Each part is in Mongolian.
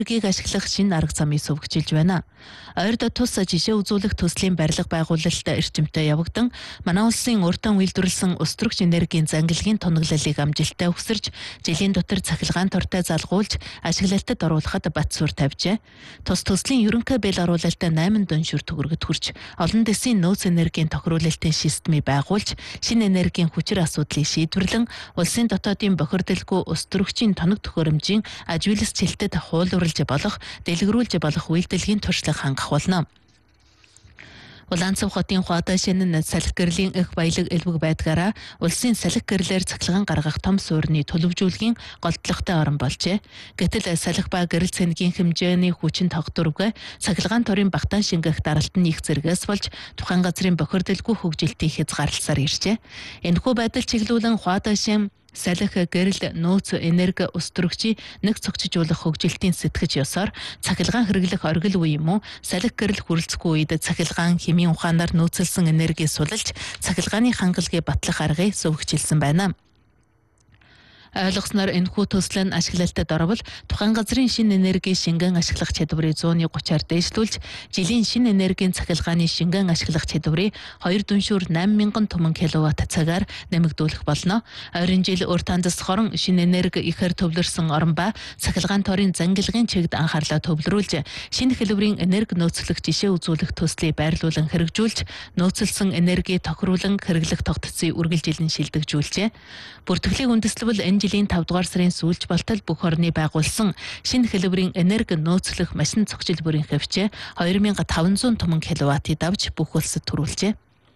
энергийг ашиглах шинэ арга замыг сувгчилж байна. Ойрд тус жишээ үзүүлэх төслийн барилга байгуулалт эрчимтэй явагдан манай улсын урьдчилан үйлдвэрлэсэн өстрөгч энергийн зангилгийн тоноглолыг амжилттай өгсөрж, жилийн дотор цахилгаан тортой залгуулж ашиглалтад оруулахад бат суурь тавьжээ. Тус төслийн ерөнхий бэл оруулалт 8 дүншүр төгрөгөд хүрч, олон дэсийн нөөц энергийн тохируулалтын системийг байгуулж, шинэ энергийн хүчир асуудлыг шийдвэрлэн, улсын дотоодын бохирдолгүй өстрөгчийн тоног төхөөрөмжийн ажиглалцэлтэд хуулурлж болох, дэлгэрүүлж болох үйлдэлгийн туршлага хангах болно. Улаанцав хотын Хуадай шинэн салхи гэрлийн их баялаг элбэг байдгаараа улсын салхи гэрлээр цахилгаан гаргах том суурьны төлөвжүүлгийн голдлогтой орон болжээ. Гэтэл салхи ба гэрэл цэнгийн хэмжээний хүчин тогтворгүй, цахилгаан торын багтаан шингэх даралт нь их зэрэгээс болж тухайн газрын бохирдолгүй хөгжилтийн хязгаарлалсаар иржээ. Энэхүү байдал чиглүүлэн Хуадай шин салхи гэрэл нөөц энерги өстрөгчийг нэг цогцжуулах хөгжилтийн сэтгэж ёсоор цахилгаан хэрэглэх оргил үе юм уу салхи гэрэл хүрэлцэхгүй үед цахилгаан хэмийн ухаанаар нөөцлсөн энерги сулж цахилгааны хангалтыг батлах аргыг сувгчилсан байна. Ойлгосноор энэхүү төсөл нь ашиглалтад орвол тухайн газрын шинэ энерги шингэн ашиглах чадварыг 130-аар дээшлүүлж, жилийн шинэ энергийн цахилгааны шингэн ашиглах чадварыг 2 дүншүр 8000 түмэн киловатт цагаар нэмэгдүүлэх болно. Ойрын жил урт хандас хорон шинэ энерги ихээр төвлөрсөн орон ба цахилгаан торын зангилгын чигт анхаарлаа төвлөрүүлж, шинэ хэлбэрийн энерги нөөцлөх жишээ үзүүлэх төслийг байрлуулан хэрэгжүүлж, нөөцлсөн энерги тохируулан хэрэглэх тогтцыг үргэлжилэн шилдэгжүүлжээ. Бүртгэлийн үндэслэл энэ жилийн 5 дугаар сарын сүүлч болтол бүх орны байгуулсан шинэ хэлбэрийн энерги нөөцлөх машин цогцол бүрийн хөвчөө 2500 түмэн киловаттыг давж бүх улсад төрүүлжээ.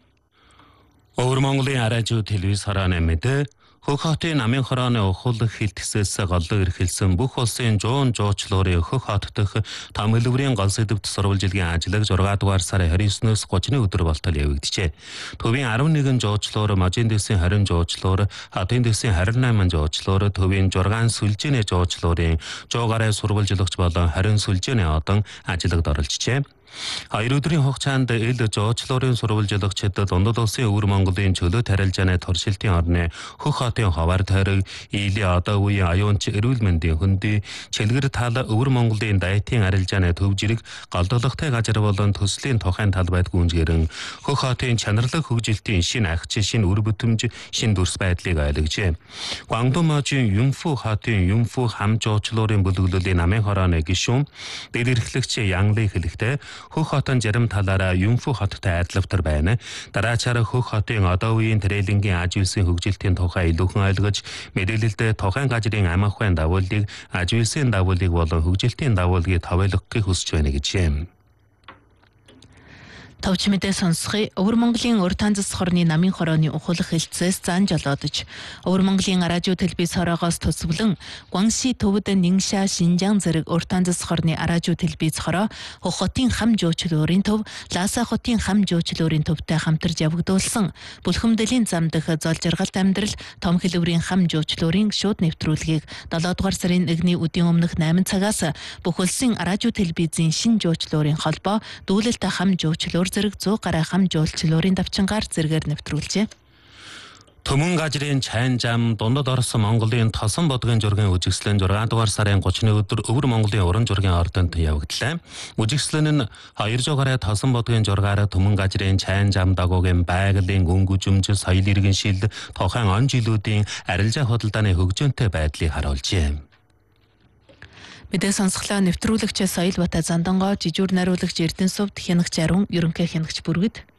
Өвөр Монголын аражуу телевиз харааны мэдээ Хөх хотын намын хорооны ухуулах хилтгсээс голлоо эрхэлсэн бүх улсын жуун жуучлуурын Хөх хот дэх том хэлбэрийн гол сэдвт сурвалжилгийн ажлыг 6 дугаар сарын 29-өөс 30-ны өдөр болтол явагдажээ. Төвийн 11 жуучлуур, Можийн дэсийн 20 жуучлуур, Хатын дэсийн 28 жуучлуур, Төвийн 6 сүлжээний жуучлуурын 100 гаруй сурвалжлагч болон 20 сүлжээний одон ажлыг оролцжээ. 2 өдрийн хугацаанд ил жуучлуурын сурвалжлагчид Дундад улсын Өвөр Монголын чөлөө тарилжааны туршилтын орны Хөх хотын ховар тойрог, Ийлийн одоо үеийн аюунч эрүүл мэндийн хөндий, Чэлгэр тал Өвөр Монголын дайетын арилжааны төв жирэг, голдуулгатай газар болон төслийн тухайн талбайд гүнзгэрэн Хөх хотын чанарлаг хөгжилтийн шинэ агч, шинэ үр бүтэмж, шинэ дүрс байдлыг ойлгожээ. Гуандун Можийн Юмфу хотын Юмфу хам жуучлуурын бүлэглэлийн намын хорооны гишүүн, дэд эрхлэгч Янглыг хэлэхдээ Хөх хотын зарим талаараа Юмфу хоттой адилвтар байна. Дараачаар Хөх хотын одоо үеийн трейлингийн аж үйлсийн хөгжилтийн тухай илүүхэн ойлгож, мэдээлэлд тухайн газрын ам ахуйн давуулыг, аж үйлсийн давуулыг болон хөгжилтийн давуулыг товойлгохыг хүсэж байна гэжээ. Товч мэдээ сонсхий Өвөр Монголын урт хандас хорны намын хорооны ухуулах хилцээс зан жолоодож, Өвөр Монголын аражуу телевиз хороогоос төсвөлэн Гуанши төвд Нингша Шинжаан зэрэг урт хандас хорны аражуу телевиз хороо Хөх хотын хам жуучлуурын төв, Лааса хотын хам жуучлуурын төвтэй хамтарч явагдуулсан бүлхэмдлийн зам дэх зол жаргалт амьдрал том хэлбэрийн хам жуучлуурын шууд нэвтрүүлгийг 7 дугаар сарын 1-ний үдийн өмнөх 8 цагаас бүх улсын аражуу телевизийн шин жуучлуурын холбоо дүүлэлт хам жуучлуур зэрэг 100 гаруй хам жуулчлуурын давчингаар зэргээр нэвтрүүлжээ. Төмөн газрын чайн зам Дундад орсон Монголын тосон бодгийн жургийн үжигслэн 6 дугаар сарын 30-ны өдөр Өвөр Монголын уран жургийн ордонд явагдлаа. Үжигслэн нь 200 гаруй тосон бодгийн жургаар төмөн газрын чайн зам дагуугийн байгалийн өнгөжмж, соёл иргэншил, тухайн он жилүүдийн арилжаа худалдааны хөгжөөнтэй байдлыг харуулжээ. Мэдээ сонсголоо нэвтрүүлэгч Соёл Бата Зандангоо, жижүүр нариулагч Эрдэнэсувд, хянагч Арун, ерөнхий хянагч Бүргэд.